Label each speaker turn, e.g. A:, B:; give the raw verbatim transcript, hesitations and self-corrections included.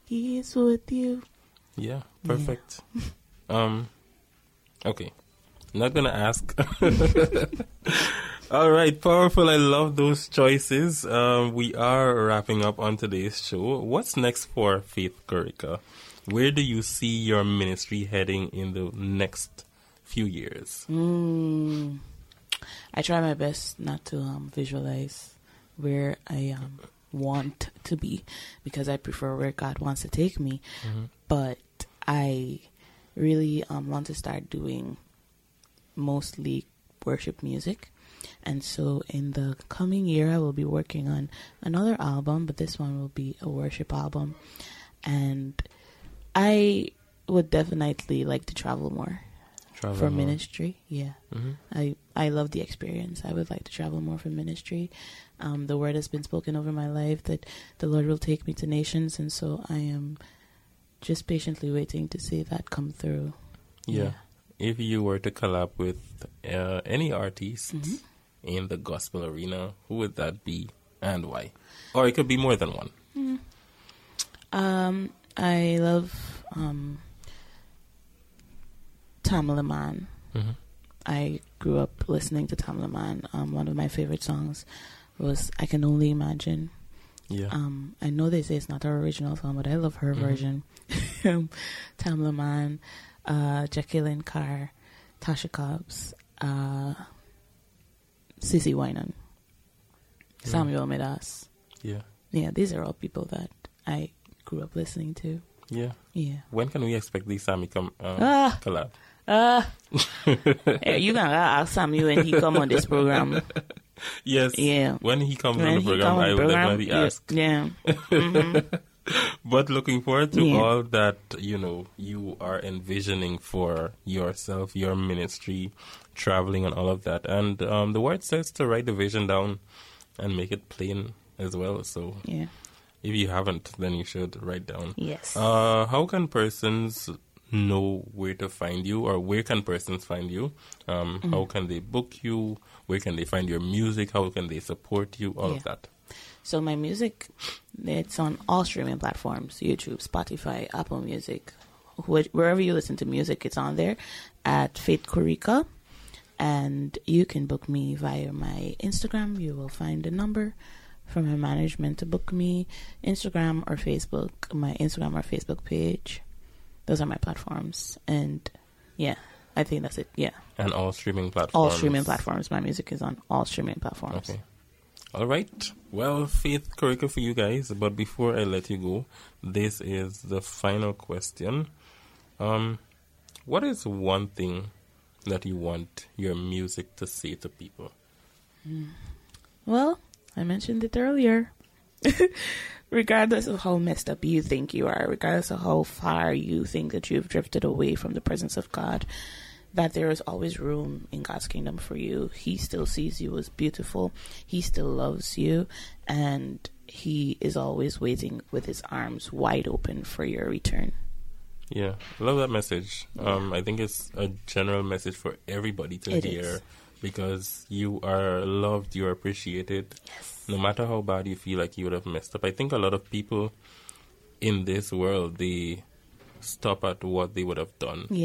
A: He is with you.
B: Yeah, perfect. Yeah. um, okay. Not gonna ask. All right, powerful. I love those choices. Um, we are wrapping up on today's show. What's next for Faith Kurica? Where do you see your ministry heading in the next few years?
A: Mm, I try my best not to um, visualize where I um, want to be, because I prefer where God wants to take me. Mm-hmm. But I really um, want to start doing mostly worship music. And so in the coming year, I will be working on another album, but this one will be a worship album. And I would definitely like to travel more travel for more. ministry. Yeah. Mm-hmm. I, I love the experience. I would like to travel more for ministry. Um, the word has been spoken over my life that the Lord will take me to nations. And so I am just patiently waiting to see that come through.
B: Yeah. yeah. If you were to collab with uh, any artist mm-hmm. in the gospel arena, who would that be and why? Or it could be more than one.
A: Mm. Um, I love um, Tamala Man. Mm-hmm. I grew up listening to Tamala Man. Um, one of my favorite songs was I Can Only Imagine.
B: Yeah.
A: Um, I know they say it's not our original song, but I love her mm-hmm. version. Tamala Man. Uh, Jacqueline Carr, Tasha Cobbs, uh, Cissy Winan, mm. Samuel Medas.
B: Yeah.
A: Yeah, these are all people that I grew up listening to.
B: Yeah.
A: Yeah.
B: When can we expect these Sammy come um,
A: ah,
B: collab?
A: Ah. Hey, you can ask Sammy when he come on this program.
B: Yes.
A: Yeah.
B: When he comes when on the program, I will program, definitely ask.
A: Yeah. Mm-hmm.
B: But looking forward to
A: yeah.
B: all that, you know, you are envisioning for yourself, your ministry, traveling and all of that. And um, the word says to write the vision down and make it plain as well. So
A: yeah.
B: if you haven't, then you should write down.
A: Yes.
B: Uh, how can persons know where to find you, or where can persons find you? Um, mm-hmm. How can they book you? Where can they find your music? How can they support you? All
A: yeah.
B: of that.
A: So my music, it's on all streaming platforms, YouTube, Spotify, Apple Music, wh- wherever you listen to music, it's on there at Faith Kurica. And you can book me via my Instagram. You will find a number from my management to book me, Instagram or Facebook, my Instagram or Facebook page. Those are my platforms. And yeah, I think that's it. Yeah.
B: And all streaming platforms.
A: All streaming platforms. My music is on all streaming platforms.
B: Okay. All right. Well, Faith Kurica for you guys. But before I let you go, this is the final question. Um, what is one thing that you want your music to say to people?
A: Mm. Well, I mentioned it earlier. Regardless of how messed up you think you are, regardless of how far you think that you've drifted away from the presence of God, that there is always room in God's kingdom for you. He still sees you as beautiful. He still loves you. And he is always waiting with his arms wide open for your return.
B: Yeah, I love that message. Yeah. Um, I think it's a general message for everybody to
A: it
B: hear.
A: Is.
B: Because you are loved, you are appreciated.
A: Yes.
B: No matter how bad you feel like you would have messed up. I think a lot of people in this world, they stop at what they would have done.
A: Yeah.